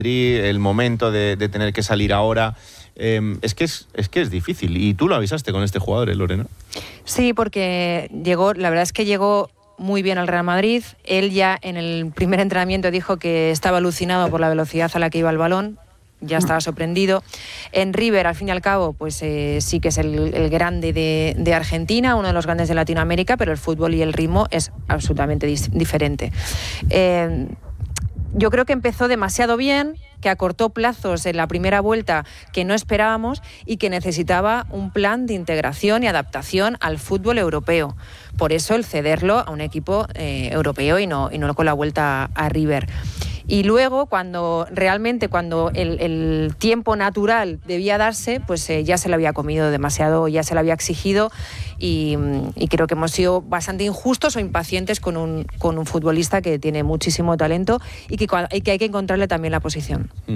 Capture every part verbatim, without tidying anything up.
el momento de, de tener que salir ahora. Eh, es, que es, es que es difícil. Y tú lo avisaste con este jugador, ¿eh, Lorena? Sí, porque llegó, la verdad es que llegó muy bien al Real Madrid. Él ya en el primer entrenamiento dijo que estaba alucinado por la velocidad a la que iba el balón. Ya estaba sorprendido. En River, al fin y al cabo, pues eh, sí que es el, el grande de, de Argentina, uno de los grandes de Latinoamérica, pero el fútbol y el ritmo es absolutamente dis- diferente. Eh, yo creo que empezó demasiado bien, que acortó plazos en la primera vuelta que no esperábamos y que necesitaba un plan de integración y adaptación al fútbol europeo. Por eso el cederlo a un equipo eh, europeo y no, y no con la vuelta a River. Y luego, cuando realmente, cuando el, el tiempo natural debía darse, pues eh, ya se lo había comido demasiado, ya se lo había exigido y, y creo que hemos sido bastante injustos o impacientes con un, con un futbolista que tiene muchísimo talento y que, y que hay que encontrarle también la posición. Mm.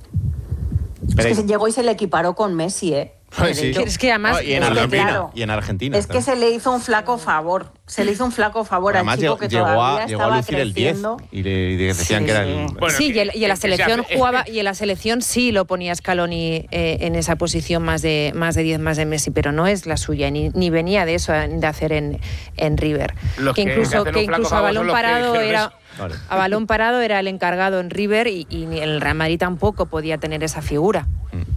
Es que se llegó y se le equiparó con Messi, ¿eh? Ay, sí. Es que además... Oh, y, en es Argentina, que, claro, y en Argentina. Es también. Que se le hizo un flaco favor. Se le hizo un flaco favor además, al chico que llegó todavía a, estaba llegó a lucir creciendo. El diez y le, y le decían sí. que era el... Bueno, sí, que, y, el, y en la selección sea, jugaba, y en la selección sí lo ponía Scaloni eh, en esa posición más de más de diez, más de Messi, pero no es la suya, ni, ni venía de eso de hacer en, en River. Los que incluso, que, que incluso a balón parado era... Vale. A balón parado era el encargado en River y, y el Real Madrid tampoco podía tener esa figura.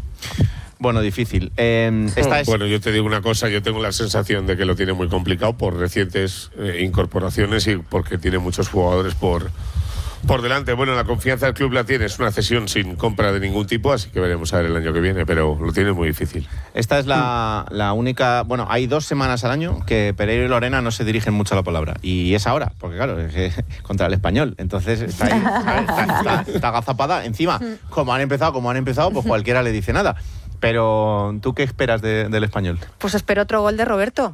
Bueno, difícil. Eh, esta es... Bueno, yo te digo una cosa, yo tengo la sensación de que lo tiene muy complicado por recientes eh, incorporaciones y porque tiene muchos jugadores por, por delante. Bueno, la confianza del club la tiene, es una cesión sin compra de ningún tipo, así que veremos a ver el año que viene, pero lo tiene muy difícil. Esta es la, la única... Bueno, hay dos semanas al año que Pereiro y Lorena no se dirigen mucho a la palabra. Y es ahora, porque claro, es que contra el Español. Entonces está ahí, está, está, está agazapada. Encima, como han empezado, como han empezado, pues cualquiera le dice nada. Pero, ¿tú qué esperas de, del Español? Pues espero otro gol de Roberto.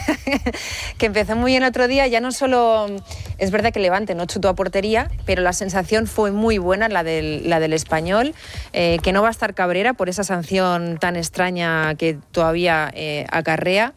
Que empezó muy bien el otro día. Ya no solo... Es verdad que Levante no chutó a portería, pero la sensación fue muy buena, la del, la del Español. Eh, que no va a estar Cabrera por esa sanción tan extraña que todavía eh, acarrea.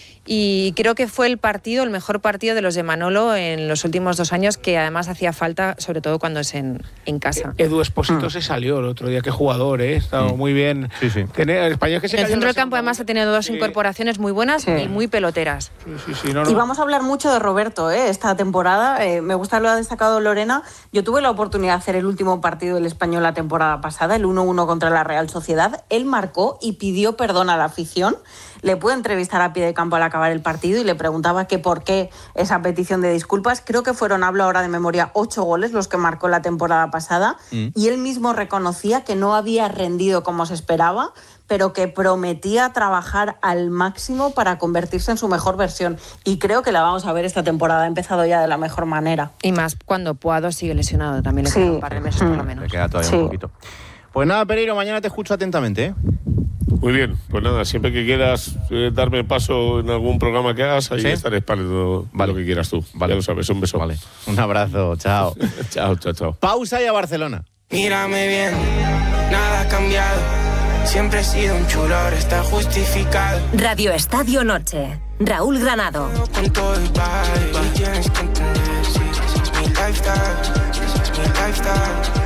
Y creo que fue el partido, el mejor partido de los de Manolo en los últimos dos años, que además hacía falta, sobre todo cuando es en, en casa. Edu Espósito mm. se salió el otro día, qué jugador, ¿eh? Estaba mm. muy bien. Sí, sí. Tener, el español que se en el centro del campo además ha tenido dos sí. incorporaciones muy buenas sí. y muy peloteras. Sí, sí, sí, no, no. Y vamos a hablar mucho de Roberto, ¿eh? Esta temporada. Eh, me gusta lo ha destacado Lorena. Yo tuve la oportunidad de hacer el último partido del Español la temporada pasada, el uno uno contra la Real Sociedad. Él marcó y pidió perdón a la afición. Le pude entrevistar a pie de campo al acabar el partido y le preguntaba que por qué esa petición de disculpas. Creo que fueron, hablo ahora de memoria, ocho goles los que marcó la temporada pasada. Mm. Y él mismo reconocía que no había rendido como se esperaba, pero que prometía trabajar al máximo para convertirse en su mejor versión. Y creo que la vamos a ver esta temporada. Ha empezado ya de la mejor manera. Y más cuando Puado sigue lesionado. También le sí. queda un par de meses por lo menos. Le queda todavía sí. un poquito. Pues nada, Pereiro, mañana te escucho atentamente, ¿eh? Muy bien, pues nada, siempre que quieras eh, darme paso en algún programa que hagas, ahí ¿sí? estaré para lo, vale. lo que quieras tú. Vale. Ya lo sabes, un beso. Vale. Un abrazo, chao. Chao, chao, chao. Pausa y a Barcelona. Mírame bien, nada ha cambiado. Siempre he sido un chulo, ahora está justificado. Radio Estadio Noche. Raúl Granado. Con todo el baile, tienes que entender, sí, es mi lifestyle, es mi lifestyle.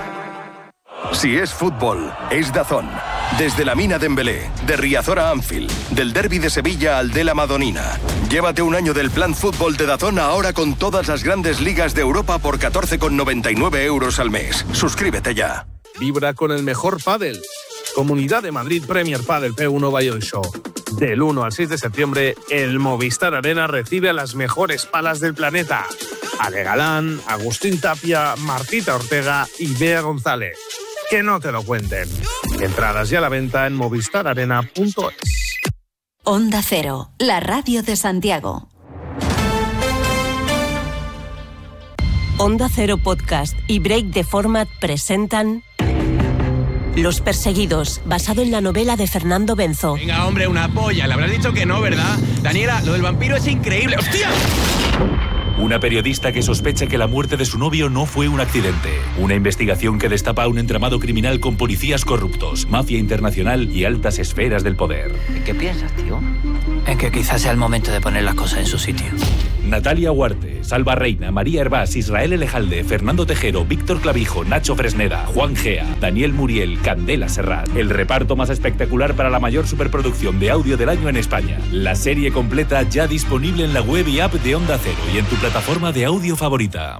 Si es fútbol, es DAZN. Desde la Mina Dembélé, de Riazor a Anfield, del derbi de Sevilla al de la Madonina. Llévate un año del plan fútbol de DAZN ahora con todas las grandes ligas de Europa por catorce con noventa y nueve euros al mes. Suscríbete ya. Vibra con el mejor pádel. Comunidad de Madrid Premier Padel P uno Bayern Show. Del uno al seis de septiembre, el Movistar Arena recibe a las mejores palas del planeta. Ale Galán, Agustín Tapia, Martita Ortega y Bea González. Que no te lo cuenten. Entradas ya a la venta en movistar arena punto es. Onda Cero, la radio de Santiago. Onda Cero Podcast y Break the Format presentan Los Perseguidos, basado en la novela de Fernando Benzo. Venga, hombre, una polla. Le habrás dicho que no, ¿verdad? Daniela, lo del vampiro es increíble. ¡Hostia! Una periodista que sospecha que la muerte de su novio no fue un accidente. Una investigación que destapa un entramado criminal con policías corruptos, mafia internacional y altas esferas del poder. ¿En qué piensas, tío? En que quizás sea el momento de poner las cosas en su sitio. Natalia Huarte, Salva Reina, María Hervás, Israel Elejalde, Fernando Tejero, Víctor Clavijo, Nacho Fresneda, Juan Gea, Daniel Muriel, Candela Serrat. El reparto más espectacular para la mayor superproducción de audio del año en España. La serie completa ya disponible en la web y app de Onda Cero y en tu plataforma de audio favorita.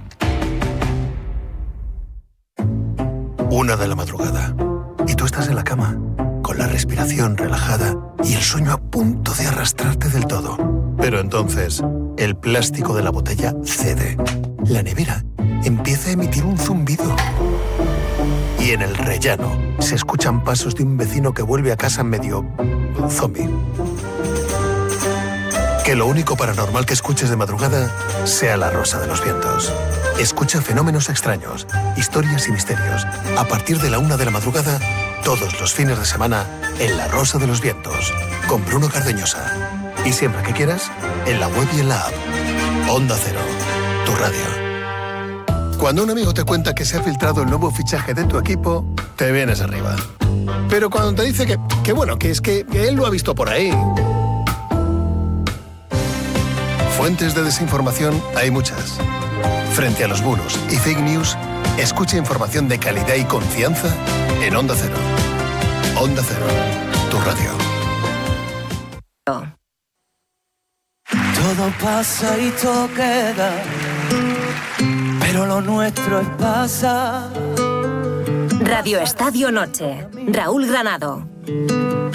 Una de la madrugada. Y tú estás en la cama, con la respiración relajada y el sueño a punto de arrastrarte del todo. Pero entonces, el plástico de la botella cede. La nevera empieza a emitir un zumbido. Y en el rellano se escuchan pasos de un vecino que vuelve a casa medio zombie. Que lo único paranormal que escuches de madrugada sea La Rosa de los Vientos. Escucha fenómenos extraños, historias y misterios. A partir de la una de la madrugada, todos los fines de semana, en La Rosa de los Vientos, con Bruno Cardeñosa. Y siempre que quieras, en la web y en la app. Onda Cero, tu radio. Cuando un amigo te cuenta que se ha filtrado el nuevo fichaje de tu equipo, te vienes arriba. Pero cuando te dice que, que bueno, que es que, que él lo ha visto por ahí. Fuentes de desinformación hay muchas. Frente a los bulos y fake news, escucha información de calidad y confianza en Onda Cero. Onda Cero, tu radio. Todo pasa y todo queda, pero lo nuestro es pasar. Radio Estadio Noche. Raúl Granado.